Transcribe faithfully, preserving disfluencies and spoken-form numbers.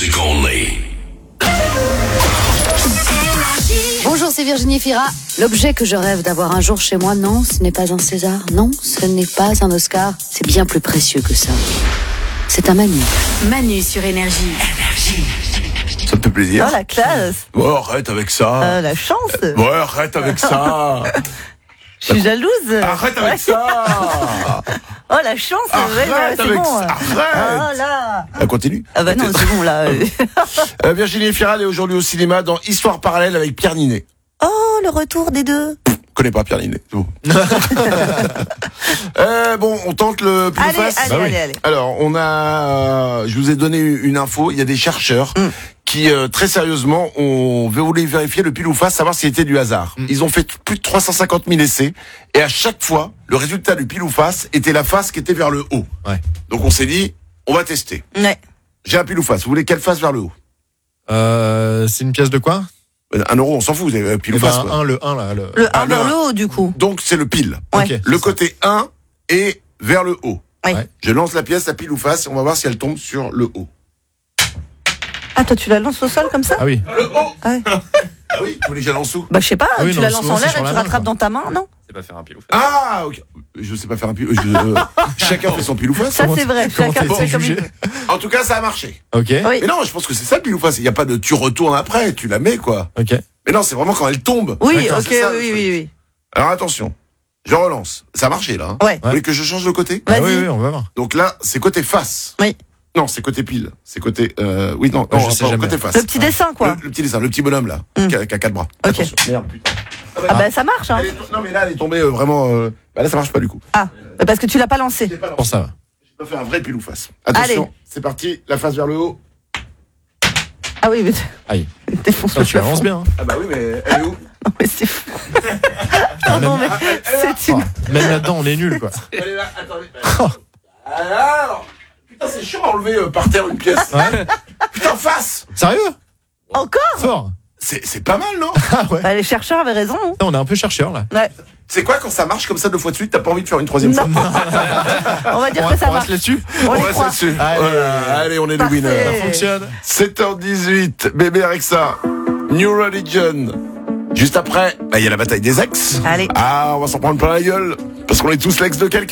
music only. Bonjour, c'est Virginie Fira. L'objet que je rêve d'avoir un jour chez moi, non, ce n'est pas un César, non, ce n'est pas un Oscar, c'est bien plus précieux que ça. C'est un Manu. Manu sur Énergie. Énergie. Ça me fait plaisir. Oh, la classe. Oh, arrête avec ça. Euh, la chance. Ouais, arrête avec ça. Je suis jalouse. Arrête avec ça. Oh, la chance. Arrête ouais, c'est avec bon. ça. Arrête. Oh là. Elle continue. Ah bah non, c'est bon là. Euh, Virginie Fira est aujourd'hui au cinéma dans Histoire parallèle avec Pierre Ninet. Oh, le retour des deux. Je connais pas Pierre Ninet. Bon. euh, bon, on tente le plus Allez, face. allez, Bah oui. allez, allez. Alors, on a, je vous ai donné une info. Il y a des chercheurs mm. qui, euh, très sérieusement, ont voulu vérifier le pile ou face, savoir s'il était du hasard. Mm. Ils ont fait plus de trois cent cinquante mille essais, et à chaque fois, le résultat du pile ou face était la face qui était vers le haut. Ouais. Donc on s'est dit, on va tester. Ouais. J'ai un pile ou face. Vous voulez quelle face vers le haut? Euh, c'est une pièce de quoi? Un euro, on s'en fout. Vous avez un pile Eh ou ben, face. quoi. un, le un là. Le, Le Ah, un vers le le haut, du coup. Donc c'est le pile. Ouais. Ok, Le c'est côté un est vers le haut. Ouais. Ouais. Je lance la pièce à pile ou face et on va voir si elle tombe sur le haut. Ah, toi, tu la lances au sol comme ça? Ah oui. Le haut. Ouais. Ah oui, vous voulez que j'aille en dessous? Bah, je sais pas, Ah oui, tu non, la lances souvent, en c'est l'air sur et la tu main, rattrapes quoi. dans ta main, non? C'est pas faire un pile ou face. Ah, ok. Je sais pas faire un pile. Je... Chacun fait son pile ou face. Ça, Comment c'est t- vrai. comment Chacun t'as fait été comme il jugé veut. En tout cas, ça a marché. Ok. Oui. Mais non, je pense que c'est ça le pile ou face. Il y a pas de tu retournes après, tu la mets quoi. Ok. Mais non, c'est vraiment quand elle tombe. Oui, D'accord, ok, c'est ça, le oui, truc. oui, oui. Alors attention, je relance. Ça a marché là. Hein. Ouais. Vous voulez que je change de côté? Ah, Vas-y. oui, oui, on va voir. Donc là, c'est côté face. Oui. Non, c'est côté pile. C'est côté. Euh... Oui, non, Ouais, non, je sais pas- jamais. côté face. Le petit dessin, quoi. Le, le petit dessin, le petit bonhomme là, Mm. qui, a, qui a quatre bras. Ok. Attention. Merde, putain. Ah, bah, ça marche, hein. Elle est- Non, mais là, elle est tombée euh, vraiment. Euh... Bah là, ça marche pas du coup. Ah, bah, parce que tu l'as pas lancé. J'ai pas lancé. Pour ça va. J'ai pas fait un vrai pile ou face. Attention, Allez. c'est parti. La face vers le haut. Ah oui, mais Aïe. défonce Ah, le tu avances plafond. bien. Hein. Ah bah oui, mais elle est où? Non, mais c'est fou. Ah, Non, même, mais c'est une... oh, même là-dedans, on est nul quoi. Elle est là. Attendez. Alors, putain, c'est chiant à enlever euh, par terre une pièce. Ouais. Putain, face. Sérieux? Encore? Fort. C'est c'est pas mal, non? Ah ouais. Bah, les chercheurs avaient raison. hein. On est un peu chercheur là. Ouais. C'est quoi quand ça marche comme ça deux fois de suite? T'as pas envie de faire une troisième Non. fois? On va dire On, que ça on marche. reste là-dessus. On On les reste croit. là-dessus. Allez. Voilà. Allez, on est les Parfait. winners. Ça fonctionne. sept heures dix-huit, bébé Alexa, New Religion. Juste après, bah, il y a la bataille des ex. Allez. Ah, on va s'en prendre plein la gueule. Parce qu'on est tous l'ex de quelqu'un.